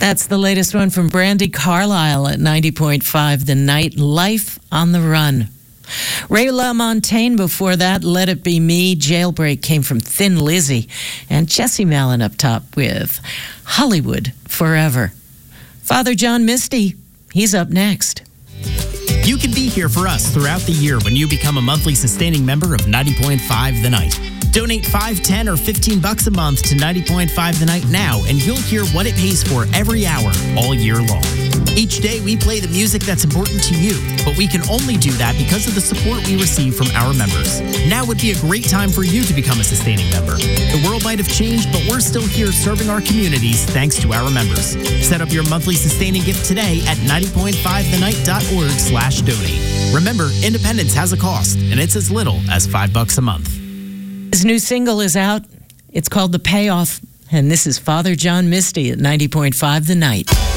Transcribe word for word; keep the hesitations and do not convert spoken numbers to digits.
That's the latest one from Brandi Carlile at ninety point five The Night. Life on the Run. Ray LaMontagne before that, Let It Be Me. Jailbreak came from Thin Lizzy. And Jesse Malin up top with Hollywood Forever. Father John Misty, he's up next. You can be here for us throughout the year when you become a monthly sustaining member of ninety point five The Night. Donate five, ten, or fifteen bucks a month to ninety point five The Night now, and you'll hear what it pays for every hour, all year long. Each day, we play the music that's important to you, but we can only do that because of the support we receive from our members. Now would be a great time for you to become a sustaining member. The world might have changed, but we're still here serving our communities thanks to our members. Set up your monthly sustaining gift today at ninety point five the night dot org slash donate. Remember, independence has a cost, and it's as little as five bucks a month. His new single is out. It's called The Payoff, and this is Father John Misty at ninety point five The Night.